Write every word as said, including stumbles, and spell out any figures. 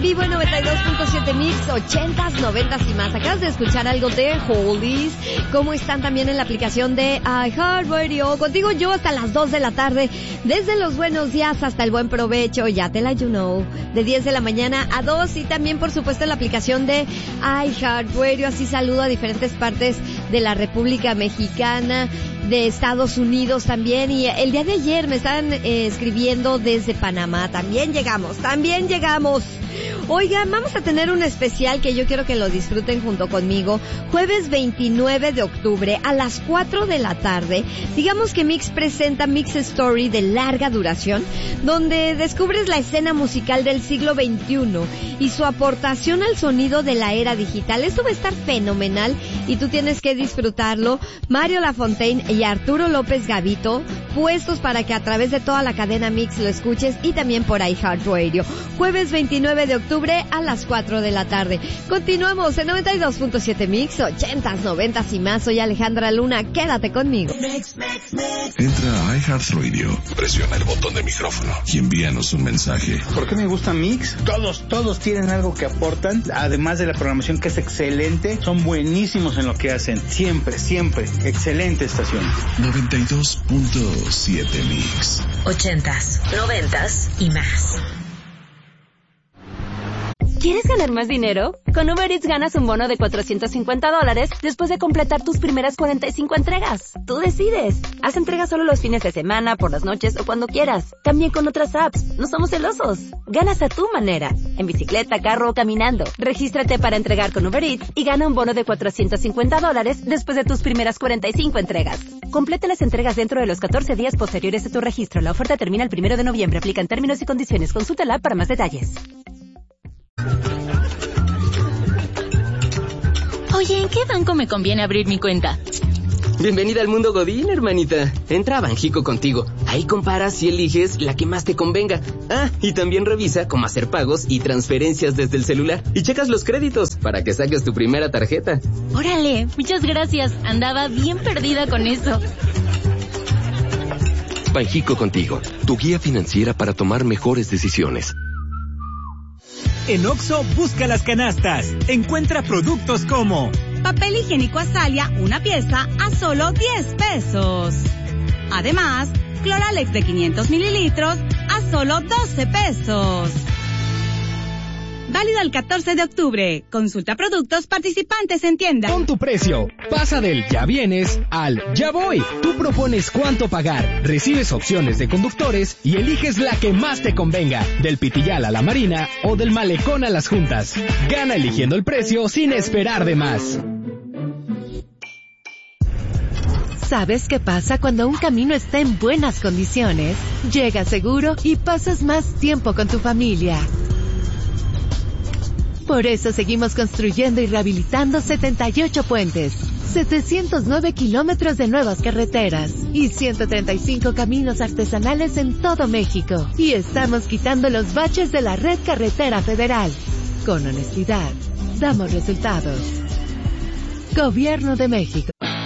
vivo en noventa y dos punto siete Mix, ochentas, noventas y más. Acabas de escuchar algo de Holdies. ¿Cómo están también en la aplicación de iHeartRadio? Contigo yo hasta las dos de la tarde, desde los buenos días hasta el buen provecho, ya te la you know, de diez de la mañana a dos, y también por supuesto en la aplicación de iHeartRadio. Así saludo a diferentes partes de la República Mexicana, de Estados Unidos también, y el día de ayer me estaban eh, escribiendo desde Panamá. También llegamos, también llegamos. Oigan, vamos a tener un especial que yo quiero que lo disfruten junto conmigo. Jueves veintinueve de octubre a las cuatro de la tarde. Digamos que Mix presenta Mix Story de larga duración, donde descubres la escena musical del siglo veintiuno y su aportación al sonido de la era digital. Esto va a estar fenomenal y tú tienes que disfrutarlo. Mario Lafontaine y Arturo López Gavito, puestos para que a través de toda la cadena Mix lo escuches, y también por iHeartRadio. Jueves veintinueve de octubre a las cuatro de la tarde. Continuamos en noventa y dos punto siete Mix, ochentas, noventas y más. Soy Alejandra Luna, quédate conmigo. Mix, mix, mix. Entra a iHeartRadio, presiona el botón de micrófono y envíanos un mensaje. ¿Por qué me gusta Mix? Todos, todos tienen algo que aportan, además de la programación que es excelente. Son buenísimos en lo que hacen, siempre, siempre. Excelente estación. noventa y dos punto siete Mix. Ochentas, noventas y más. ¿Quieres ganar más dinero? Con Uber Eats ganas un bono de cuatrocientos cincuenta dólares después de completar tus primeras cuarenta y cinco entregas. Tú decides. Haz entregas solo los fines de semana, por las noches o cuando quieras. También con otras apps. No somos celosos. Ganas a tu manera. En bicicleta, carro o caminando. Regístrate para entregar con Uber Eats y gana un bono de cuatrocientos cincuenta dólares después de tus primeras cuarenta y cinco entregas. Completa las entregas dentro de los catorce días posteriores a tu registro. La oferta termina el primero de noviembre. Aplican términos y condiciones. Consúltala para más detalles. Oye, ¿en qué banco me conviene abrir mi cuenta? Bienvenida al mundo Godín, hermanita. Entra a Banjico Contigo. Ahí comparas y eliges la que más te convenga. Ah, y también revisa cómo hacer pagos y transferencias desde el celular. Y checas los créditos para que saques tu primera tarjeta. Órale, muchas gracias. Andaba bien perdida con eso. Banjico Contigo, tu guía financiera para tomar mejores decisiones. En Oxxo, busca las canastas. Encuentra productos como papel higiénico Azalia, una pieza a solo diez pesos. Además, Cloralex de quinientos mililitros a solo doce pesos. Válido el catorce de octubre. Consulta productos participantes en tienda. Con tu precio, pasa del ya vienes al ya voy. Tú propones cuánto pagar, recibes opciones de conductores y eliges la que más te convenga. Del Pitillal a la Marina o del Malecón a las Juntas. Gana eligiendo el precio sin esperar de más. ¿Sabes qué pasa cuando un camino está en buenas condiciones? Llegas seguro y pasas más tiempo con tu familia. Por eso seguimos construyendo y rehabilitando setenta y ocho puentes, setecientos nueve kilómetros de nuevas carreteras y ciento treinta y cinco caminos artesanales en todo México. Y estamos quitando los baches de la red carretera federal. Con honestidad, damos resultados. Gobierno de México.